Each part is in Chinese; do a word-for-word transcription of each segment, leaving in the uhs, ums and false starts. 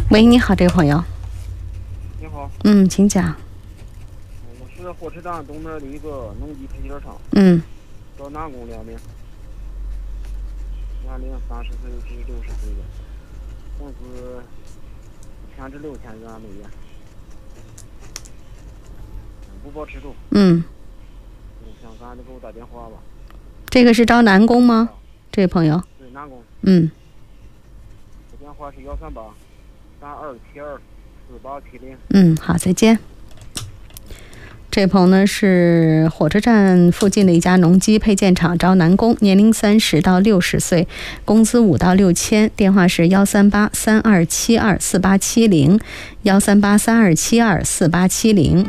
喂，你好，这位朋友。 你好。 嗯，请讲。 我是火车站东面的一个农机配件厂。 嗯。 找男工两名，年龄三十岁至六十岁的，工资一千至六千元每月，不包吃住。 嗯。 想干就给我打电话吧。 这个是招男工吗？这位朋友。 对，男工。 嗯。 我电话是幺三八三二七二四八七零。 嗯，好，再见。这位朋友呢是火车站附近的一家农机配件厂招男工，年龄三十到六十岁，工资五到六千，电话是幺三八三二七二四八七零，幺三八三二七二四八七零。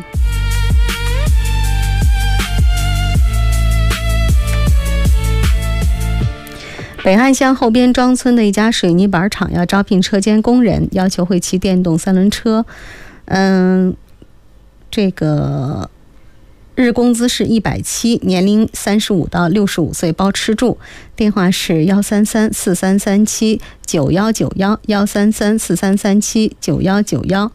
北汉乡后边庄村的一家水泥板厂要招聘车间工人，要求会骑电动三轮车。嗯，这个日工资是一百七，年龄三十五到六十五岁，包吃住。电话是幺三三四三三七九幺九幺，幺三三四三三七九幺九幺。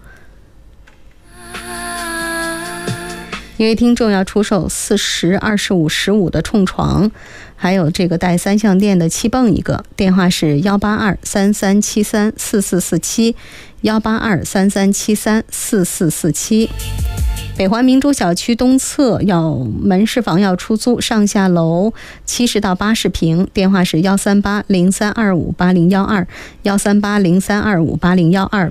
一位听众要出售四十、二十五、十五的冲床，还有这个带三相电的气泵一个，电话是幺八二三三七三四四四七，幺八二三三七三四四四七。北环明珠小区东侧要门市房要出租，上下楼七十到八十平，电话是幺三八零三二五八零幺二，幺三八零三二五八零幺二。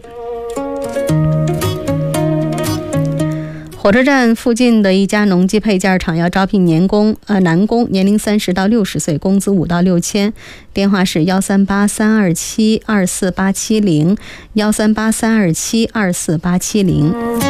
火车站附近的一家农机配件厂要招聘年工，呃，男工，年龄三十到六十岁，工资五到六千，电话是幺三八三二七二四八七零，幺三八三二七二四八七零。